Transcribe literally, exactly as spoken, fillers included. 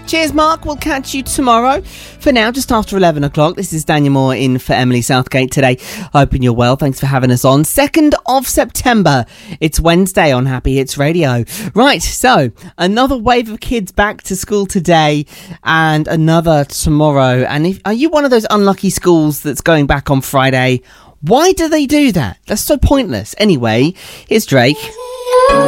Cheers, Mark. We'll catch you tomorrow. For now, just after eleven o'clock, this is Daniel Moore in for Emily Southgate today. Hoping you're well. Thanks for having us on. second of September. It's Wednesday on Happy Hits Radio. Right, so another wave of kids back to school today and another tomorrow. And if, are you one of those unlucky schools that's going back on Friday? Why do they do that? That's so pointless. Anyway, here's Drake.